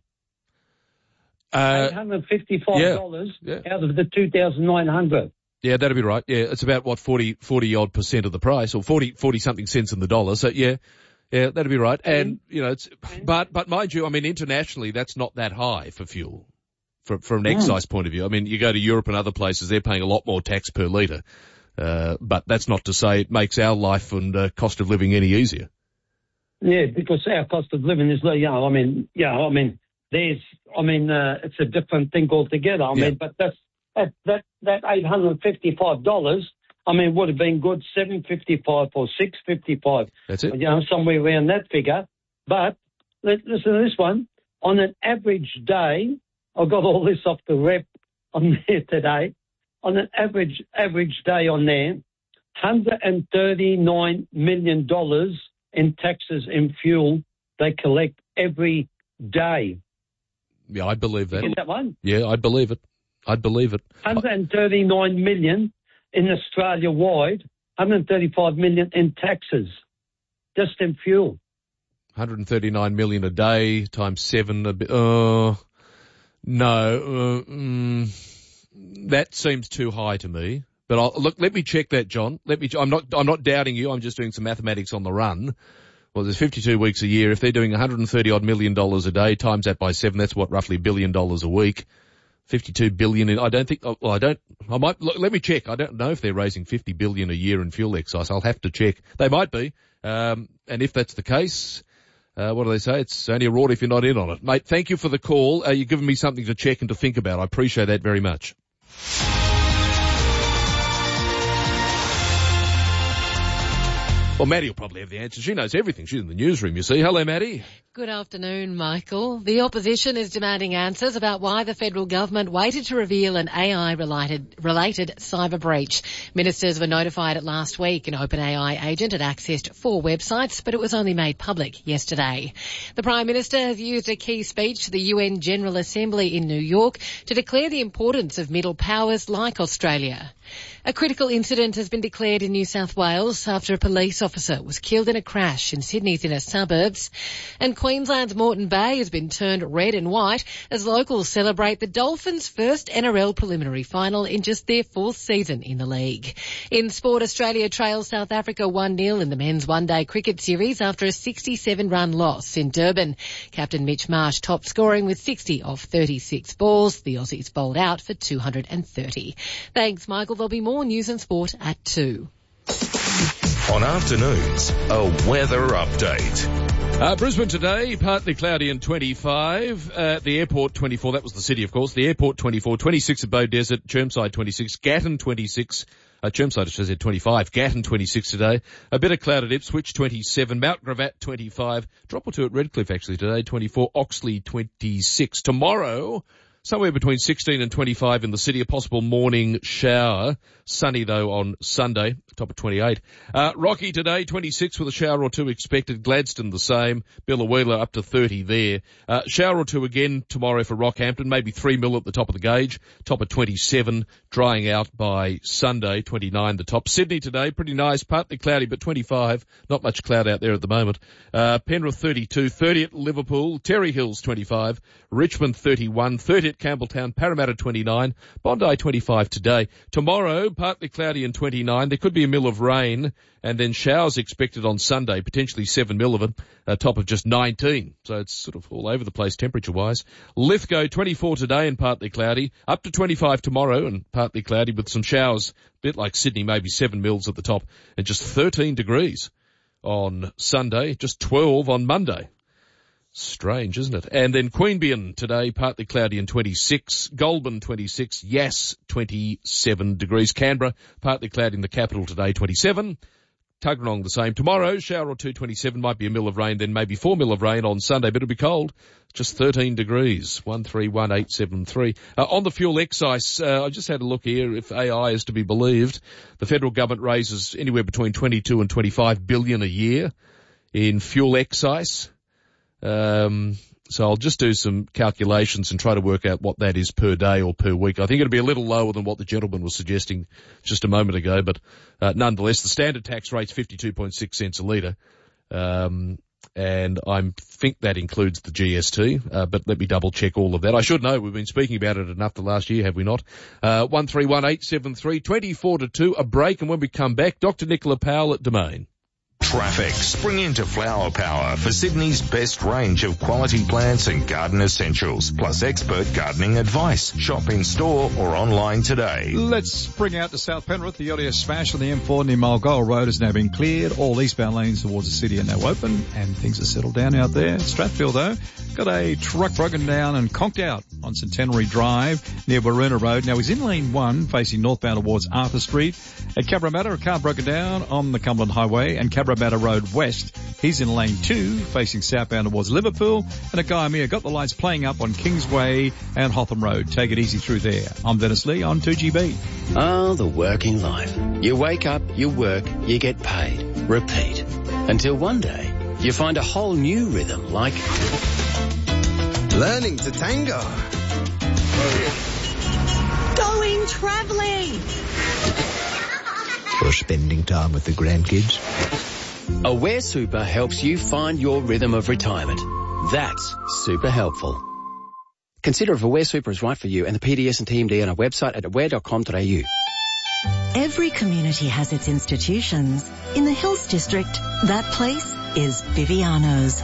Uh, eight hundred fifty-five dollars yeah, yeah. out of the two thousand nine hundred dollars. Yeah, that'd be right. Yeah, it's about, what, forty, forty odd percent of the price, or forty, forty something cents in the dollar. So, yeah. Yeah, that'd be right. And, you know, it's, but, but mind you, I mean, internationally, that's not that high for fuel from, from an excise mm. point of view. I mean, you go to Europe and other places, they're paying a lot more tax per litre. Uh, but that's not to say it makes our life and uh, cost of living any easier. Yeah, because our cost of living is, you know, I mean, yeah, I mean, there's, I mean, uh, it's a different thing altogether. I yeah. mean, but that's, that, that, that eight hundred fifty-five dollars, I mean, would have been good seven fifty-five or six fifty-five. That's it. You know, somewhere around that figure. But listen to this one. On an average day, I got all this off the rep on there today. On an average average day on there, one hundred thirty-nine million dollars in taxes and fuel they collect every day. Yeah, I believe that. You get that one? Yeah, I believe it. I'd believe it. one hundred thirty-nine million in Australia wide, one hundred thirty-five million in taxes, just in fuel. one hundred thirty-nine million a day times seven. A bit, uh, no, uh, mm, that seems too high to me. But I'll, look, let me check that, John. Let me. I'm not. I'm not doubting you. I'm just doing some mathematics on the run. Well, there's fifty-two weeks a year. If they're doing one hundred thirty odd million dollars a day, times that by seven, that's what, roughly a billion dollars a week. fifty-two billion in, I don't think, well, I don't, I might, look, let me check. I don't know if they're raising fifty billion a year in fuel excise. I'll have to check. They might be. Um, and if that's the case, uh, what do they say? It's only a rort if you're not in on it. Mate, thank you for the call. Uh, you've given me something to check and to think about. I appreciate that very much. Well, Maddie will probably have the answer. She knows everything. She's in the newsroom, you see. Hello, Maddie. Good afternoon, Michael. The opposition is demanding answers about why the federal government waited to reveal an A I-related related cyber breach. Ministers were notified last week. An OpenAI agent had accessed four websites, but it was only made public yesterday. The Prime Minister has used a key speech to the U N General Assembly in New York to declare the importance of middle powers like Australia. A critical incident has been declared in New South Wales after a police officer was killed in a crash in Sydney's inner suburbs. And Queensland's Moreton Bay has been turned red and white as locals celebrate the Dolphins' first N R L preliminary final in just their fourth season in the league. In sport, Australia trails South Africa one nil in the men's one-day cricket series after a sixty-seven run loss in Durban. Captain Mitch Marsh top scoring with sixty off thirty-six balls. The Aussies bowled out for two hundred thirty. Thanks, Michael. There'll be more news and sport at two. On afternoons, a weather update. Uh, Brisbane today, partly cloudy and twenty-five. Uh, the airport, twenty-four. That was the city, of course. The airport, twenty-four. twenty-six at Beaudesert. Chermside, twenty-six. Gatton, twenty-six. Uh, Chermside, I should say, twenty-five. Gatton, twenty-six today. A bit of cloud at Ipswich, twenty-seven. Mount Gravatt, twenty-five. Drop or two at Redcliffe, actually, today, twenty-four. Oxley, twenty-six. Tomorrow, somewhere between sixteen and twenty-five in the city. A possible morning shower. Sunny, though, on Sunday. Top of twenty-eight. Uh, Rocky today, twenty-six with a shower or two expected. Gladstone the same. Billa up to thirty there. Uh, shower or two again tomorrow for Rockhampton. Maybe three mil at the top of the gauge. Top of twenty-seven. Drying out by Sunday. twenty-nine the top. Sydney today, pretty nice. Partly cloudy, but twenty-five. Not much cloud out there at the moment. Uh, Penrith thirty-two. thirty at Liverpool. Terry Hills twenty-five. Richmond thirty-one. thirty at Campbelltown. Parramatta twenty-nine. Bondi twenty-five today. Tomorrow, partly cloudy and twenty-nine. There could be a mil of rain and then showers expected on Sunday, potentially seven mil of it, a top of just nineteen. So it's sort of all over the place temperature-wise. Lithgow twenty-four today and partly cloudy, up to twenty-five tomorrow and partly cloudy with some showers, a bit like Sydney, maybe seven mils at the top, and just thirteen degrees on Sunday, just twelve on Monday. Strange, isn't it? And then Queanbeyan today, partly cloudy and twenty-six. Goulburn twenty-six. Yass twenty-seven degrees. Canberra, partly cloudy in the capital today, twenty-seven. Tuggeranong the same. Tomorrow, shower or two, twenty-seven. Might be a mil of rain, then maybe four mil of rain on Sunday, but it'll be cold. Just thirteen degrees. one three one eight seven three. Uh, on the fuel excise, uh, I just had a look here. If A I is to be believed, the federal government raises anywhere between twenty-two and twenty-five billion a year in fuel excise. Um, so I'll just do some calculations and try to work out what that is per day or per week. I think it'll be a little lower than what the gentleman was suggesting just a moment ago, but uh, nonetheless, the standard tax rate's fifty-two point six cents a litre. Um, and I think that includes the G S T, uh, but let me double check all of that. I should know. We've been speaking about it enough the last year, have we not? Uh, one three one eight seven three, twenty-four to two, a break, and when we come back, Doctor Nicola Powell at Domain. Traffic. Spring into Flower Power for Sydney's best range of quality plants and garden essentials, plus expert gardening advice. Shop in store or online today. Let's bring out to South Penrith. The earlier smash on the M four near Mulgoa Road has now been cleared. All eastbound lanes towards the city are now open and things are settled down out there. Strathfield, though, got a truck broken down and conked out on Centenary Drive near Waruna Road. Now he's in lane one facing northbound towards Arthur Street. At Cabramatta, a car broken down on the Cumberland Highway and Cabramatta Road West. He's in lane two facing southbound towards Liverpool. And at Guyamere got the lights playing up on Kingsway and Hotham Road. Take it easy through there. I'm Dennis Lee on two G B. Oh, the working life. You wake up, you work, you get paid. Repeat. Until one day, you find a whole new rhythm like learning to tango. Going travelling. Or spending time with the grandkids. Aware Super helps you find your rhythm of retirement. That's super helpful. Consider if Aware Super is right for you and the P D S and T M D on our website at aware dot com dot a u. Every community has its institutions. In the Hills District, that place is Viviano's.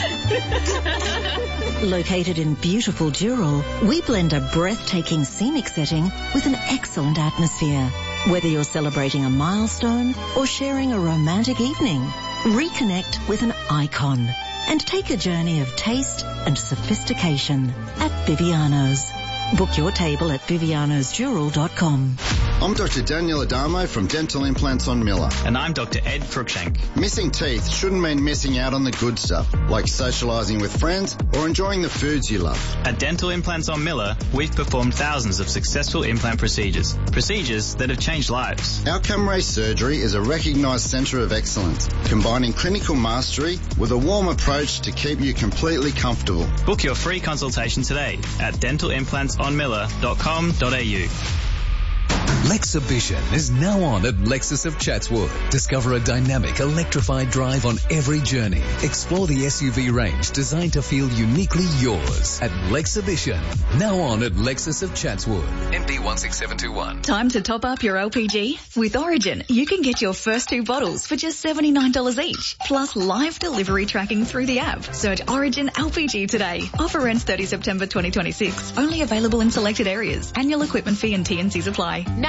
Located in beautiful Dural, we blend a breathtaking scenic setting with an excellent atmosphere. Whether you're celebrating a milestone or sharing a romantic evening, reconnect with an icon and take a journey of taste and sophistication at Viviano's. Book your table at vivianos dural dot com. I'm Doctor Daniel Adamo from Dental Implants on Miller. And I'm Doctor Ed Cruikshank. Missing teeth shouldn't mean missing out on the good stuff, like socialising with friends or enjoying the foods you love. At Dental Implants on Miller, we've performed thousands of successful implant procedures. Procedures that have changed lives. Outcome Ray Surgery is a recognised centre of excellence, combining clinical mastery with a warm approach to keep you completely comfortable. Book your free consultation today at dental implants on miller dot com dot a u. Lexibition is now on at Lexus of Chatswood. Discover a dynamic, electrified drive on every journey. Explore the S U V range designed to feel uniquely yours at Lexibition. Now on at Lexus of Chatswood. M D one six seven two one. Time to top up your L P G? With Origin, you can get your first two bottles for just seventy-nine dollars each, plus live delivery tracking through the app. Search Origin L P G today. Offer ends thirtieth September twenty twenty-six. Only available in selected areas. Annual equipment fee and T and Cs apply. Now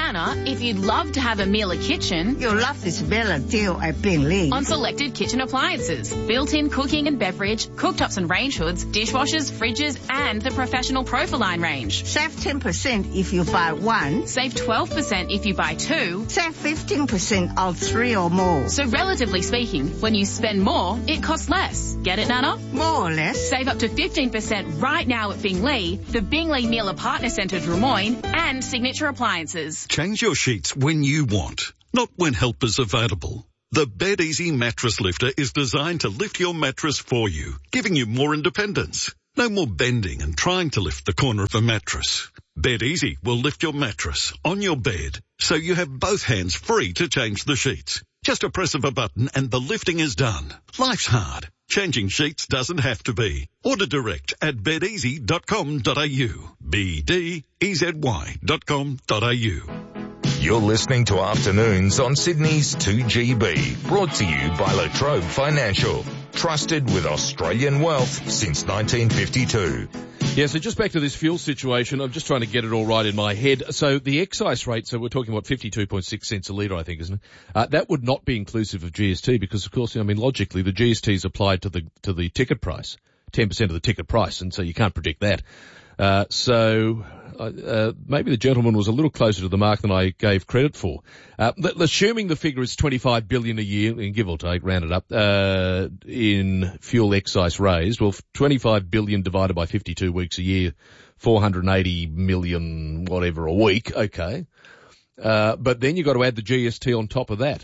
Nana, if you'd love to have a Miele kitchen, you'll love this Bella deal at Beenleigh. On selected kitchen appliances, built-in cooking and beverage, cooktops and range hoods, dishwashers, fridges, and the professional Profiline range. Save ten percent if you buy one. Save twelve percent if you buy two. Save fifteen percent on three or more. So relatively speaking, when you spend more, it costs less. Get it, Nana? More or less. Save up to fifteen percent right now at Beenleigh, the Beenleigh Miele Partner Centre Drummoyne, and Signature Appliances. Change your sheets when you want, not when help is available. The Bed Easy Mattress Lifter is designed to lift your mattress for you, giving you more independence. No more bending and trying to lift the corner of a mattress. Bed Easy will lift your mattress on your bed, so you have both hands free to change the sheets. Just a press of a button and the lifting is done. Life's hard. Changing sheets doesn't have to be. Order direct at bed easy dot com dot a u. B D E Z Y dot com dot a u. You're listening to Afternoons on Sydney's two G B, brought to you by La Trobe Financial. Trusted with Australian wealth since nineteen fifty-two. Yeah, so just back to this fuel situation, I'm just trying to get it all right in my head. So the excise rate, so we're talking about fifty-two point six cents a litre, I think, isn't it? Uh, that would not be inclusive of G S T because, of course, I mean, logically, the G S T is applied to the to the ticket price, ten percent of the ticket price, and so you can't predict that. Uh, so uh, maybe the gentleman was a little closer to the mark than I gave credit for. Uh, assuming the figure is twenty-five billion dollars a year, and give or take, round it up, uh, in fuel excise raised, well, twenty-five billion dollars divided by fifty-two weeks a year, four hundred eighty million whatever a week, okay. Uh, but then you've got to add the G S T on top of that.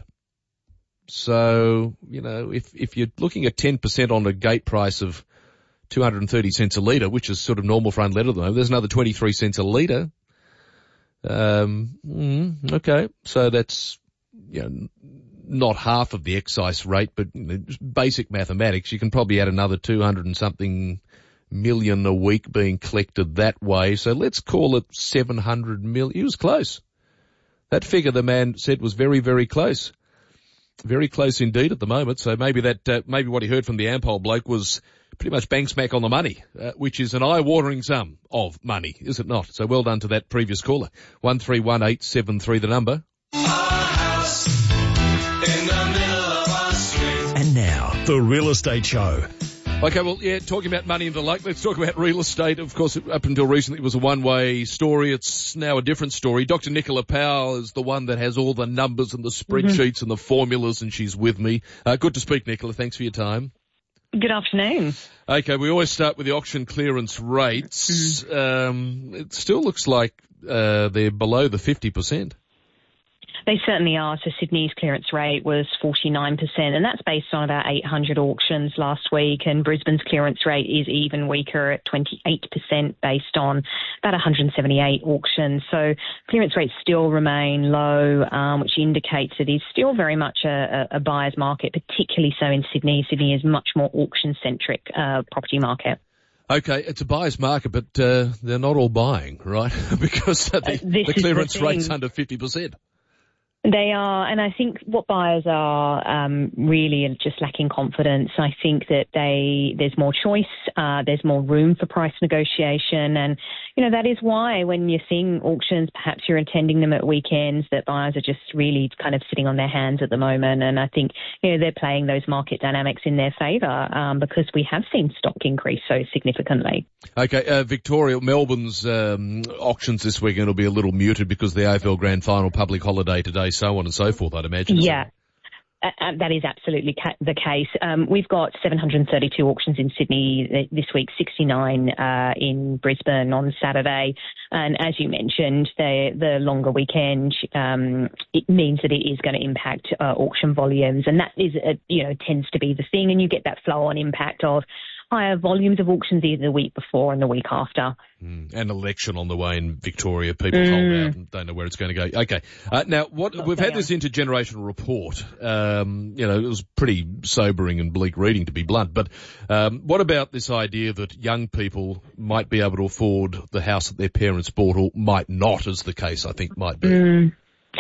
So, you know, if, if you're looking at ten percent on a gate price of two hundred thirty cents a litre, which is sort of normal for unleaded at the moment. There's another twenty-three cents a litre. Um, mm, okay. So that's, you know, not half of the excise rate, but you know, basic mathematics. You can probably add another two hundred and something million a week being collected that way. So let's call it seven hundred million. He was close. That figure the man said was very, very close. Very close indeed at the moment. So maybe that, uh, maybe what he heard from the Ampol bloke was pretty much bang smack on the money, uh, which is an eye-watering sum of money, is it not? So well done to that previous caller. one three one eight seven three the number. And now, the Real Estate Show. Okay, well, yeah, talking about money and the like, let's talk about real estate. Of course, up until recently, it was a one-way story. It's now a different story. Doctor Nicola Powell is the one that has all the numbers and the spreadsheets mm-hmm. and the formulas, and she's with me. Uh, good to speak, Nicola. Thanks for your time. Good afternoon. Okay, we always start with the auction clearance rates. Mm. Um, it still looks like uh, they're below the fifty percent. They certainly are. So Sydney's clearance rate was forty-nine percent, and that's based on about eight hundred auctions last week, and Brisbane's clearance rate is even weaker at twenty-eight percent based on about one hundred seventy-eight auctions. So clearance rates still remain low, um, which indicates it is still very much a, a buyer's market, particularly so in Sydney. Sydney is much more auction-centric uh, property market. Okay, it's a buyer's market, but uh, they're not all buying, right? because the, uh, the clearance the rate's under fifty percent. They are, and I think what buyers are um, really are just lacking confidence. I think that they there's more choice, uh, there's more room for price negotiation, and you know that is why when you're seeing auctions, perhaps you're attending them at weekends, that buyers are just really kind of sitting on their hands at the moment. And I think you know they're playing those market dynamics in their favour um, because we have seen stock increase so significantly. Okay, uh, Victoria, Melbourne's um, auctions this weekend will be a little muted because the A F L Grand Final public holiday today. So on and so forth, I'd imagine. Yeah, uh, that is absolutely ca- the case. Um, we've got seven hundred thirty-two auctions in Sydney this week, sixty-nine uh, in Brisbane on Saturday. And as you mentioned, the, the longer weekend, um, it means that it is going to impact uh, auction volumes. And that is, a, you know, tends to be the thing. And you get that flow-on impact of higher volumes of auctions either the week before and the week after. Mm. An election on the way in Victoria. People mm. hold out and don't know where it's going to go. Okay. Uh, now, what Not we've fair. had this intergenerational report. Um, you know, it was pretty sobering and bleak reading, to be blunt. But um, what about this idea that young people might be able to afford the house that their parents bought, or might not, as the case I think might be? Mm.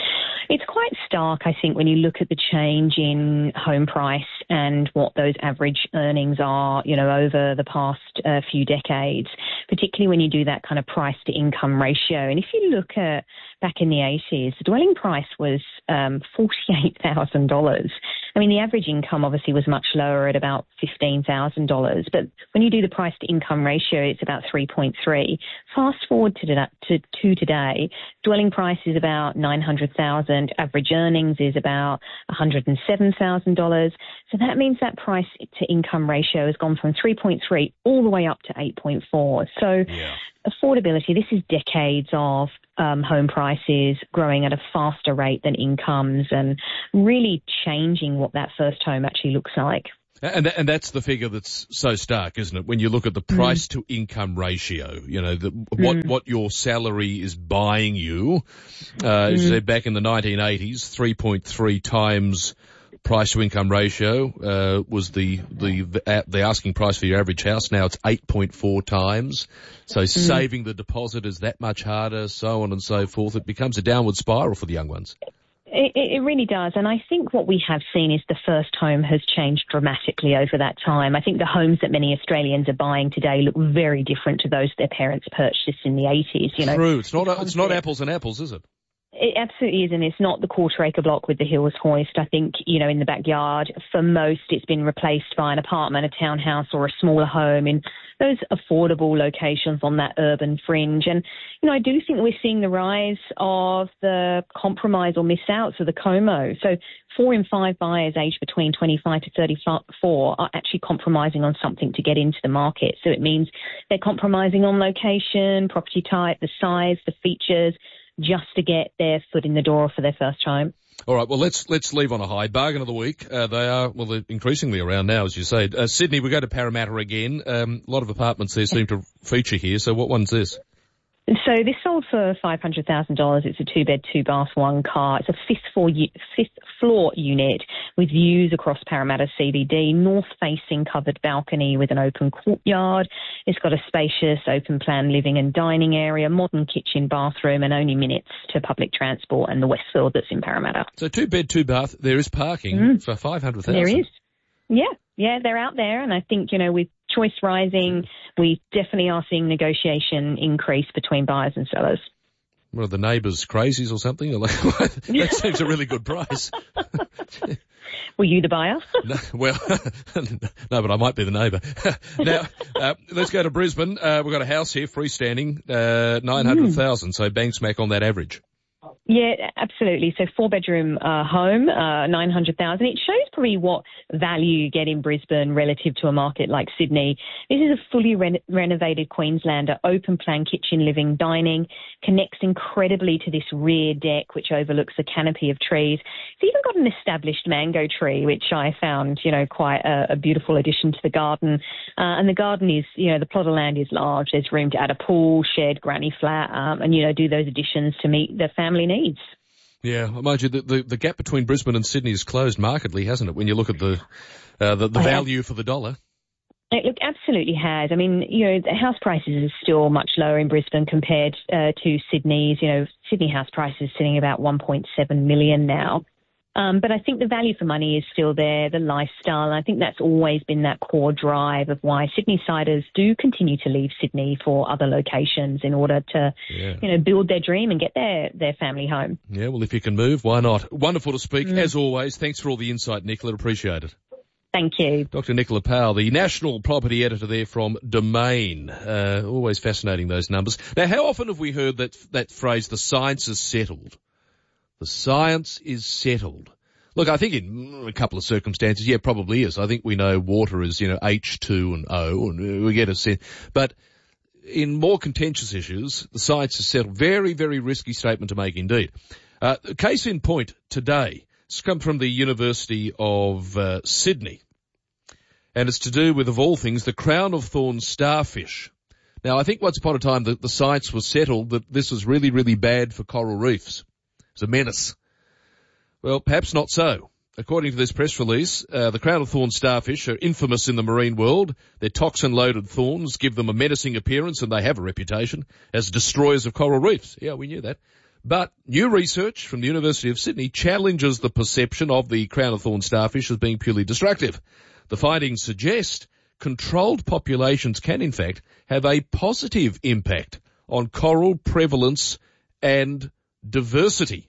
It's quite stark, I think, when you look at the change in home price and what those average earnings are, you know, over the past uh, few decades, particularly when you do that kind of price to income ratio. And if you look at back in the eighties, the dwelling price was um, forty-eight thousand dollars. I mean, the average income obviously was much lower at about fifteen thousand dollars. But when you do the price to income ratio, it's about three point three. Fast forward to, to, to today, dwelling price is about nine hundred thousand dollars. Average earnings is about one hundred seven thousand dollars. So that means that price to income ratio has gone from three point three all the way up to eight point four. So yeah. Affordability, this is decades of um, home prices growing at a faster rate than incomes and really changing what that first home actually looks like. And and that's the figure that's so stark, isn't it? When you look at the price mm. to income ratio, you know, the, what mm. what your salary is buying you. Uh, mm. As you said, back in the nineteen eighties, three point three times price to income ratio uh, was the, the the the asking price for your average house. Now it's eight point four times. So mm. saving the deposit is that much harder, so on and so forth. It becomes a downward spiral for the young ones. It, it really does. And I think what we have seen is the first home has changed dramatically over that time. I think the homes that many Australians are buying today look very different to those their parents purchased in the eighties. You know, True. It's not, it's not apples and apples, is it? It absolutely isn't. It's not the quarter acre block with the hills hoist. I think, you know, in the backyard, for most, it's been replaced by an apartment, a townhouse or a smaller home in those affordable locations on that urban fringe. And, you know, I do think we're seeing the rise of the compromise or miss outs of the COMO. So four in five buyers aged between twenty-five to thirty-four are actually compromising on something to get into the market. So it means they're compromising on location, property type, the size, the features, just to get their foot in the door for their first home. All right, well, let's let's leave on a high. Bargain of the week. Uh, they are, well, they're increasingly around now, as you say. Uh, Sydney, we go to Parramatta again. Um, a lot of apartments there seem to feature here. So what one's this? So this sold for five hundred thousand dollars. It's a two-bed, two-bath, one-car. It's a fifth floor, fifth floor unit with views across Parramatta C B D, north-facing covered balcony with an open courtyard. It's got a spacious, open-plan living and dining area, modern kitchen, bathroom, and only minutes to public transport and the Westfield that's in Parramatta. So two-bed, two-bath. There is parking mm. for five hundred thousand dollars. There is. Yeah, yeah, they're out there, and I think, you know, with choice rising, we definitely are seeing negotiation increase between buyers and sellers. What are the neighbours, crazies or something? That seems a really good price. Were you the buyer? no, well, no, but I might be the neighbour. Now, uh, let's go to Brisbane. Uh, we've got a house here, freestanding, uh, nine hundred thousand dollars, mm. so bang smack on that average. Yeah, absolutely. So four-bedroom uh, home, uh, nine hundred thousand dollars. It shows probably what value you get in Brisbane relative to a market like Sydney. This is a fully re- renovated Queenslander, open-plan kitchen, living, dining, connects incredibly to this rear deck, which overlooks a canopy of trees. It's even got an established mango tree, which I found, you know, quite a, a beautiful addition to the garden. Uh, and the garden is, you know, the plot of land is large. There's room to add a pool, shed, granny flat, um, and, you know, do those additions to meet the family needs. Needs. Yeah, mind you, the, the, the gap between Brisbane and Sydney has closed markedly, hasn't it, when you look at the uh, the, the value for the dollar? It look, absolutely has. I mean, you know, the house prices are still much lower in Brisbane compared uh, to Sydney's. You know, Sydney house prices sitting about one point seven million now. Um, but I think the value for money is still there, the lifestyle. And I think that's always been that core drive of why Sydney-siders do continue to leave Sydney for other locations in order to, yeah. you know, build their dream and get their, their family home. Yeah, well, if you can move, why not? Wonderful to speak, mm. as always. Thanks for all the insight, Nicola. Appreciate it. Thank you. Doctor Nicola Powell, the National Property Editor there from Domain. Uh, always fascinating, those numbers. Now, how often have we heard that that phrase, the science is settled? The science is settled. Look, I think in a couple of circumstances, yeah, probably is. I think we know water is, you know, H two and O, and we get a sense. But in more contentious issues, the science is settled. Very, very risky statement to make indeed. Uh, case in point today, it's come from the University of uh, Sydney, and it's to do with, of all things, the crown of thorns starfish. Now, I think once upon a time the, the science was settled that this was really, really bad for coral reefs. It's a menace. Well, perhaps not so. According to this press release, uh, the crown of thorns starfish are infamous in the marine world. Their toxin-loaded thorns give them a menacing appearance, and they have a reputation as destroyers of coral reefs. Yeah, we knew that. But new research from the University of Sydney challenges the perception of the crown of thorn starfish as being purely destructive. The findings suggest controlled populations can in fact have a positive impact on coral prevalence and diversity.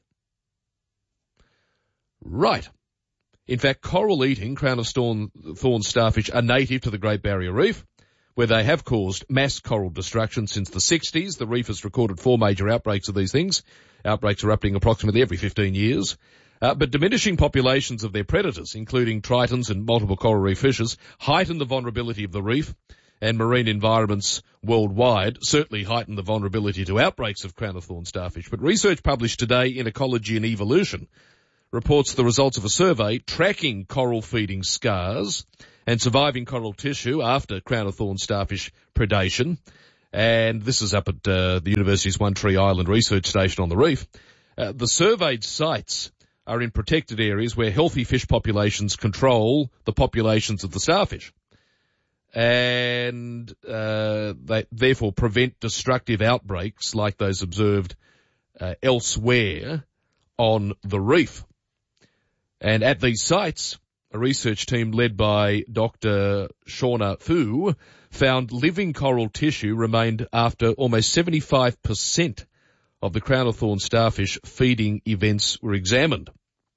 Right. In fact, coral-eating crown of thorn, thorn starfish are native to the Great Barrier Reef, where they have caused mass coral destruction since the sixties. The reef has recorded four major outbreaks of these things, outbreaks erupting approximately every fifteen years. Uh, but diminishing populations of their predators, including tritons and multiple coral reef fishes, heighten the vulnerability of the reef, and marine environments worldwide certainly heighten the vulnerability to outbreaks of crown of thorn starfish. But research published today in Ecology and Evolution reports the results of a survey tracking coral feeding scars and surviving coral tissue after crown of thorn starfish predation. And this is up at uh, the university's One Tree Island research station on the reef. Uh, the surveyed sites are in protected areas where healthy fish populations control the populations of the starfish, and uh, they therefore prevent destructive outbreaks like those observed uh, elsewhere on the reef. And at these sites, a research team led by Doctor Shauna Fu found living coral tissue remained after almost seventy-five percent of the crown of thorn starfish feeding events were examined.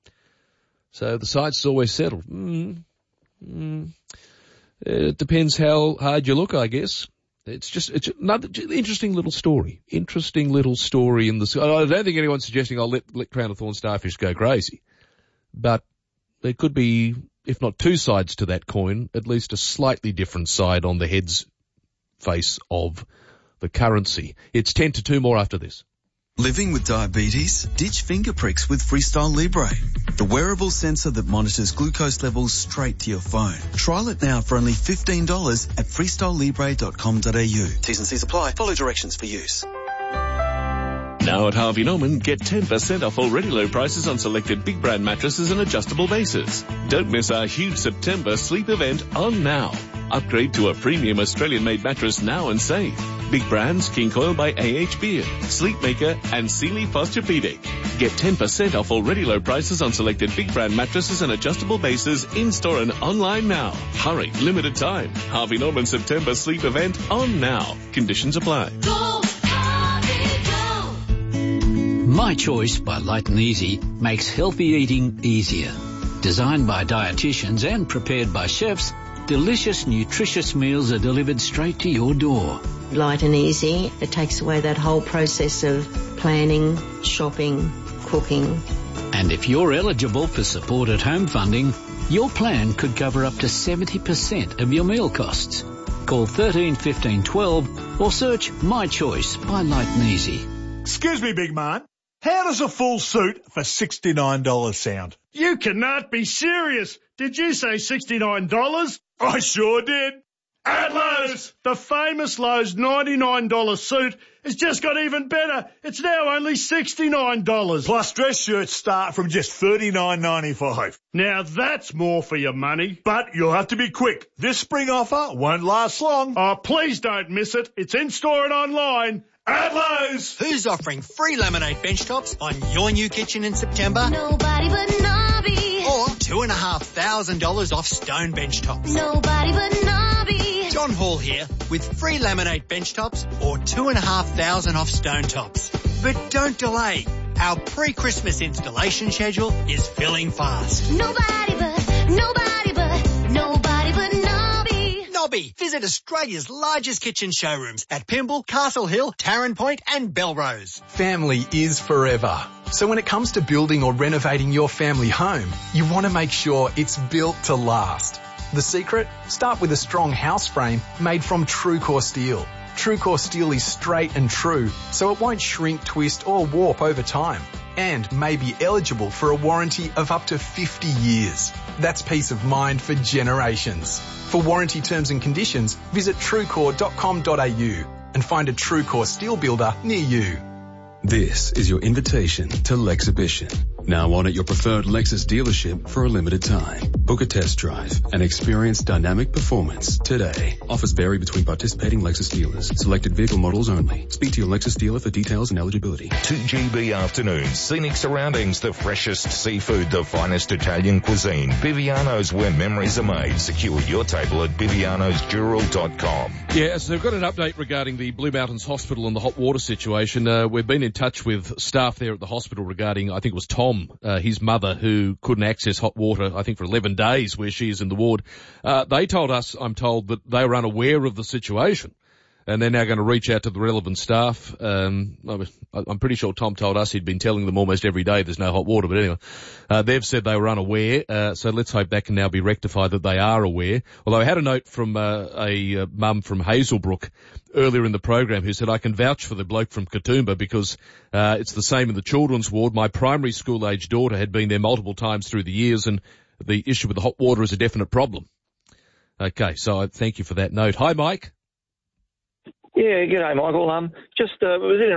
So the site's always settled. Mm, mm. It depends how hard you look, I guess. It's just, it's another interesting little story. Interesting little story in the, I don't think anyone's suggesting I'll let, let crown of thorn starfish go crazy. But there could be, if not two sides to that coin, at least a slightly different side on the head's face of the currency. It's ten to two, more after this. Living with diabetes? Ditch finger pricks with Freestyle Libre, the wearable sensor that monitors glucose levels straight to your phone. Trial it now for only fifteen dollars at freestyle libre dot com dot a u. T's and C's apply. Follow directions for use. Now at Harvey Norman, get ten percent off already low prices on selected big brand mattresses and adjustable bases. Don't miss our huge September sleep event on now. Upgrade to a premium Australian-made mattress now and save. Big brands, King Coil by A H Beard, Sleepmaker and Sealy Posturepedic. Get ten percent off already low prices on selected big brand mattresses and adjustable bases in-store and online now. Hurry, limited time. Harvey Norman September sleep event on now. Conditions apply. Go, Harvey, go. My Choice by Light and Easy makes healthy eating easier. Designed by dietitians and prepared by chefs, delicious, nutritious meals are delivered straight to your door. Light and easy. It takes away that whole process of planning, shopping, cooking. And if you're eligible for support at home funding, your plan could cover up to seventy percent of your meal costs. Call thirteen fifteen twelve or search My Choice by Light and Easy. Excuse me, big man. How does a full suit for sixty-nine dollars sound? You cannot be serious. Did you say sixty-nine dollars? I sure did. At Lowe's, the famous Lowe's ninety-nine dollars suit has just got even better. It's now only sixty-nine dollars. Plus dress shirts start from just thirty-nine ninety-five. Now that's more for your money. But you'll have to be quick. This spring offer won't last long. Oh, please don't miss it. It's in-store and online. At Lowe's. Who's offering free laminate bench tops on your new kitchen in September? Nobody but Nobby. Or two and a half thousand dollars off stone bench tops. Nobody but Nobby. John Hall here with free laminate bench tops or two and a half thousand off stone tops. But don't delay. Our pre-Christmas installation schedule is filling fast. Nobody but, nobody but, nobody but Nobby. Nobby. Visit Australia's largest kitchen showrooms at Pymble, Castle Hill, Tarrant Point and Belrose. Family is forever. So when it comes to building or renovating your family home, you want to make sure it's built to last. The secret? Start with a strong house frame made from TrueCore steel. TrueCore steel is straight and true, so it won't shrink, twist or warp over time, and may be eligible for a warranty of up to fifty years. That's peace of mind for generations. For warranty terms and conditions, visit truecore dot com dot a u and find a TrueCore steel builder near you. This is your invitation to Lexhibition. Now on at your preferred Lexus dealership for a limited time. Book a test drive and experience dynamic performance today. Offers vary between participating Lexus dealers. Selected vehicle models only. Speak to your Lexus dealer for details and eligibility. two G B afternoons, scenic surroundings, the freshest seafood, the finest Italian cuisine. Biviano's, where memories are made. Secure your table at bivianos dural dot com. Yeah, so we've got an update regarding the Blue Mountains Hospital and the hot water situation. Uh, we've been in touch with staff there at the hospital regarding, I think it was Tom, uh, his mother, who couldn't access hot water, I think for eleven days where she is in the ward. Uh, they told us, I'm told, that they were unaware of the situation. And they're now going to reach out to the relevant staff. Um, I'm pretty sure Tom told us he'd been telling them almost every day there's no hot water. But anyway, uh, they've said they were unaware. Uh, so let's hope that can now be rectified, that they are aware. Although I had a note from uh, a uh, mum from Hazelbrook earlier in the program who said, I can vouch for the bloke from Katoomba because uh, it's the same in the children's ward. My primary school-age daughter had been there multiple times through the years, and the issue with the hot water is a definite problem. Okay, so I thank you for that note. Hi, Mike. Yeah, g'day, Michael. Um, just uh, was in